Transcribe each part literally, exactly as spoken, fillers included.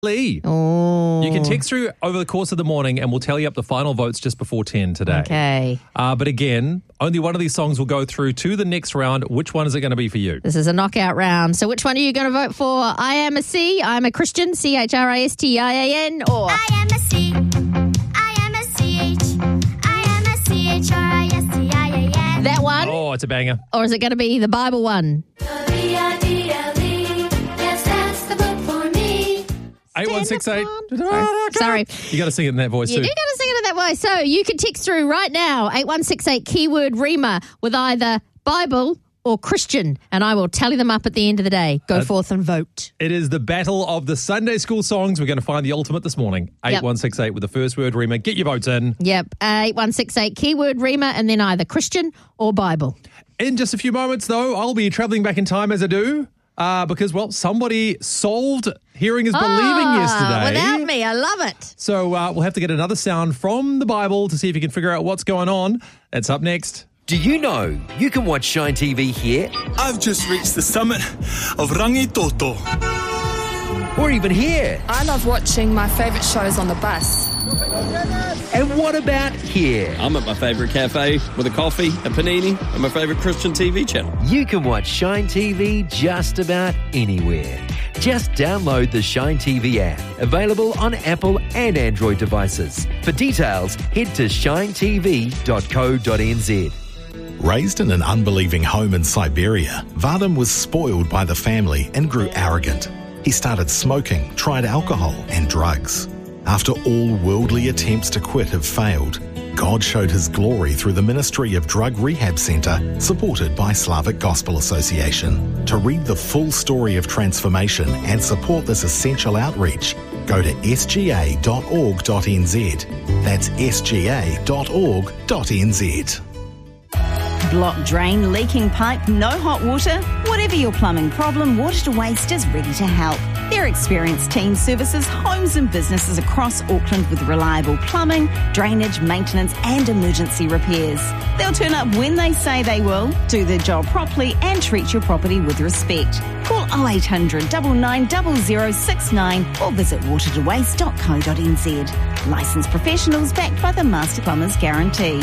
Lee. Oh. You can text through over the course of the morning and we'll tally up the final votes just before ten today. Okay. Uh, but again, only one of these songs will go through to the next round. Which one is it going to be for you? This is a knockout round. So which one are you going to vote for? I am a C, I'm a Christian, C H R I S T I A N, or... I am a C, I am a C H, I am a C H R I S T I A N. That one? Oh, it's a banger. Or is it going to be the Bible one? eight one six eight. Sorry. Sorry. You got to sing it in that voice You too. do got to sing it in that voice. So you can text through right now, eight one six eight, keyword Rima, with either Bible or Christian, and I will tally them up at the end of the day. Go uh, forth and vote. It is the battle of the Sunday school songs. We're going to find the ultimate this morning. eight one six eight yep. with the first word Rima. Get your votes in. Yep. Uh, eight one six eight, keyword Rima, and then either Christian or Bible. In just a few moments, though, I'll be travelling back in time as I do. Uh, because, well, somebody solved hearing is believing oh, yesterday. Without me, I love it. So uh, we'll have to get another sound from the Bible to see if you can figure out what's going on. That's up next. Do you know you can watch Shine T V here? I've just reached the summit of Rangitoto. Or even here. I love watching my favourite shows on the bus. And what about here? I'm at my favourite cafe with a coffee, a panini, and my favourite Christian T V channel. You can watch Shine T V just about anywhere. Just download the Shine T V app, available on Apple and Android devices. For details, head to shine t v dot co dot n z. Raised in an unbelieving home in Siberia, Vadim was spoiled by the family and grew arrogant. He started smoking, tried alcohol and drugs. After all worldly attempts to quit have failed, God showed his glory through the ministry of Drug Rehab Centre, supported by Slavic Gospel Association. To read the full story of transformation and support this essential outreach, go to s g a dot org dot n z. That's s g a dot org dot n z. Blocked drain, leaking pipe, no hot water? Whatever your plumbing problem, Water to Waste is ready to help. Their experienced team services homes and businesses across Auckland with reliable plumbing, drainage, maintenance and emergency repairs. They'll turn up when they say they will, do their job properly and treat your property with respect. Call oh eight hundred, nine nine zero zero six nine or visit water to waste dot co dot n z. Licensed professionals backed by the Master Plumbers Guarantee.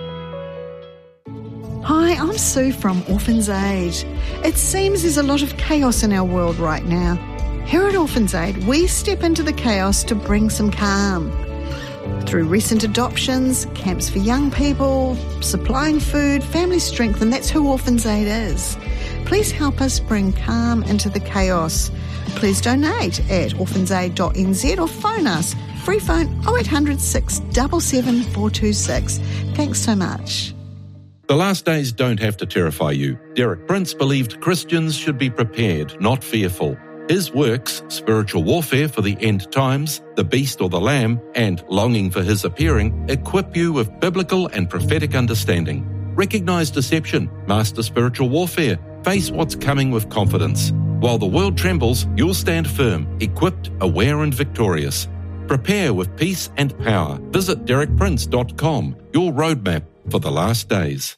Hi, I'm Sue from Orphans Aid. It seems there's a lot of chaos in our world right now. Here at Orphans Aid, we step into the chaos to bring some calm. Through recent adoptions, camps for young people, supplying food, family strength, and that's who Orphans Aid is. Please help us bring calm into the chaos. Please donate at orphans aid dot n z or phone us. Free phone oh eight hundred, six seven seven, four two six. Thanks so much. The last days don't have to terrify you. Derek Prince believed Christians should be prepared, not fearful. His works, Spiritual Warfare for the End Times, The Beast or the Lamb, and Longing for His Appearing, equip you with biblical and prophetic understanding. Recognize deception, master spiritual warfare, face what's coming with confidence. While the world trembles, you'll stand firm, equipped, aware and victorious. Prepare with peace and power. Visit derek prince dot com, your roadmap for the last days.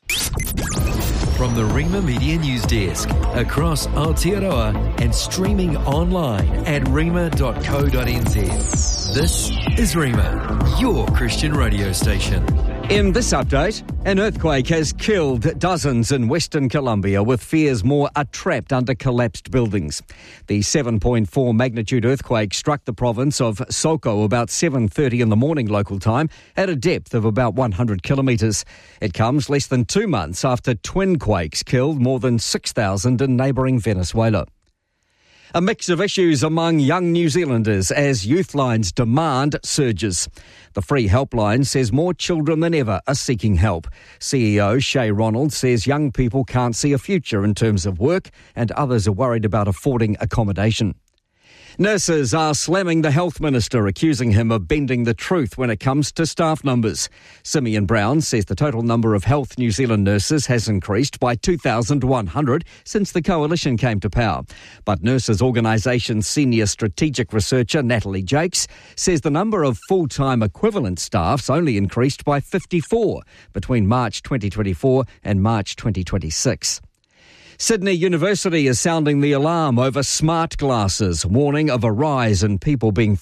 From the Rima Media News Desk, across Aotearoa and streaming online at rima dot co dot n z. This is Rima, your Christian radio station. In this update, an earthquake has killed dozens in Western Colombia, with fears more are trapped under collapsed buildings. The seven point four magnitude earthquake struck the province of Soco about seven thirty in the morning local time at a depth of about one hundred kilometres. It comes less than two months after twin quakes killed more than six thousand in neighbouring Venezuela. A mix of issues among young New Zealanders as Youthline's demand surges. The free helpline says more children than ever are seeking help. C E O Shay Ronald says young people can't see a future in terms of work, and others are worried about affording accommodation. Nurses are slamming the health minister, accusing him of bending the truth when it comes to staff numbers. Simeon Brown says the total number of Health New Zealand nurses has increased by two thousand one hundred since the coalition came to power. But Nurses Organisation's senior strategic researcher Natalie Jakes says the number of full-time equivalent staffs only increased by fifty-four between March twenty twenty-four and March twenty twenty-six. Sydney University is sounding the alarm over smart glasses, warning of a rise in people being